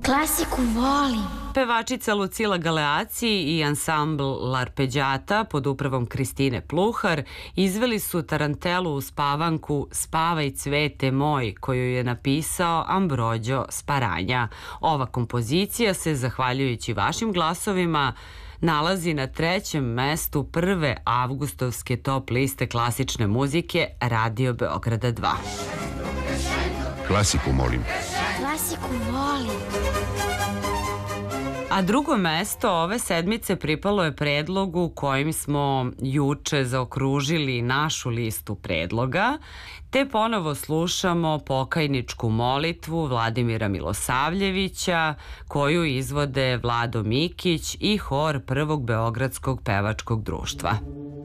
Klasiku volim. Pevačica Lucila Galeaci i ansambl Larpeđata pod upravom Kristine Pluhar izveli su tarantelu uz pavanku Spavaj cvete moj, koju je napisao Ambrođo Sparanja. Ova kompozicija se, zahvaljujući vašim glasovima, nalazi na 3. mestu prve avgustovske top liste klasične muzike Radio Beograda 2. Klasiku molim. Klasiku volim. A drugo mesto ove sedmice pripalo je predlogu kojim smo juče zaokružili našu listu predloga, te ponovo slušamo pokajničku molitvu Vladimira Milosavljevića, koju izvode Vlado Mikić i hor Prvog beogradskog pevačkog društva.